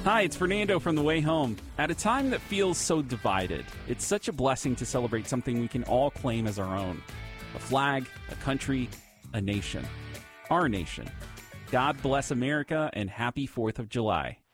Hi, it's Fernando from The Way Home. At a time that feels so divided, it's such a blessing to celebrate something we can all claim as our own. A flag, a country, a nation. Our nation. God bless America and happy 4th of July.